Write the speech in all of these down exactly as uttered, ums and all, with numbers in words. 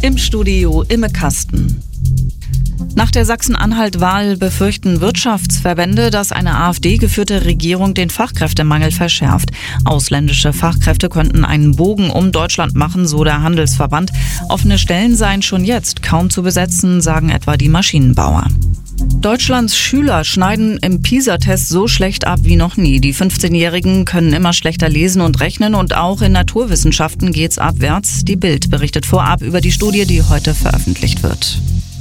Im Studio Imme Kasten. Nach der Sachsen-Anhalt-Wahl befürchten Wirtschaftsverbände, dass eine AfD-geführte Regierung den Fachkräftemangel verschärft. Ausländische Fachkräfte könnten einen Bogen um Deutschland machen, so der Handelsverband. Offene Stellen seien schon jetzt kaum zu besetzen, sagen etwa die Maschinenbauer. Deutschlands Schüler schneiden im PISA-Test so schlecht ab wie noch nie. Die fünfzehnjährigen können immer schlechter lesen und rechnen und auch in Naturwissenschaften geht's abwärts. Die Bild berichtet vorab über die Studie, die heute veröffentlicht wird.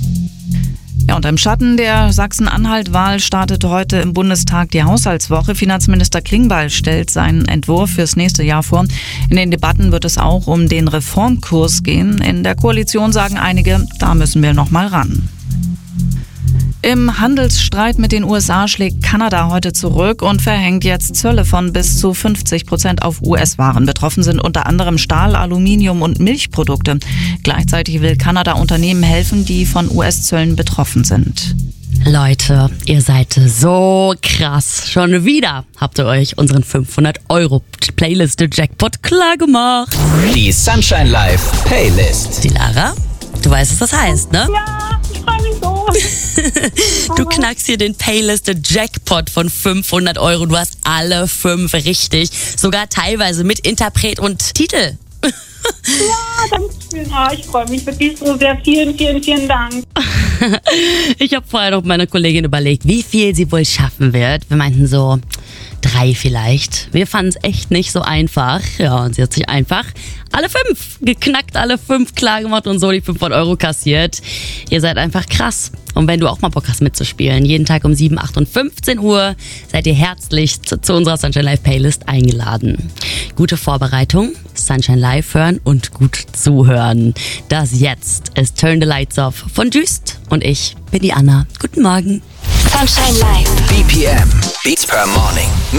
Ja, und im Schatten der Sachsen-Anhalt-Wahl startet heute im Bundestag die Haushaltswoche. Finanzminister Klingbeil stellt seinen Entwurf fürs nächste Jahr vor. In den Debatten wird es auch um den Reformkurs gehen. In der Koalition sagen einige, da müssen wir noch mal ran. Im Handelsstreit mit den U S A schlägt Kanada heute zurück und verhängt jetzt Zölle von bis zu fünfzig Prozent auf U S-Waren. Betroffen sind unter anderem Stahl, Aluminium und Milchprodukte. Gleichzeitig will Kanada Unternehmen helfen, die von U S-Zöllen betroffen sind. Leute, ihr seid so krass. Schon wieder habt ihr euch unseren fünfhundert Euro Playlist-Jackpot klar gemacht. Die Sunshine Live Playlist. Die Lara, du weißt, was das heißt, ne? Ja, ich freue mich so. Du knackst hier den Paylist-Jackpot von fünfhundert Euro. Du hast alle fünf richtig. Sogar teilweise mit Interpret und Titel. Ja, danke schön. Oh, ich freue mich wirklich so sehr. Vielen, vielen, vielen Dank. Ich habe vorher noch mit meiner Kollegin überlegt, wie viel sie wohl schaffen wird. Wir meinten so drei vielleicht. Wir fanden es echt nicht so einfach. Ja, und sie hat sich einfach alle fünf geknackt, alle fünf klar gemacht und so die fünfhundert Euro kassiert. Ihr seid einfach krass. Und wenn du auch mal Bock hast mitzuspielen, jeden Tag um sieben, acht und fünfzehn Uhr seid ihr herzlich zu, zu unserer Sunshine Live Playlist eingeladen. Gute Vorbereitung, Sunshine Live hören und gut zuhören. Das jetzt ist Turn the Lights Off von Düst und ich bin die Anna. Guten Morgen. Sunshine Live. B P M. Beats per Morning.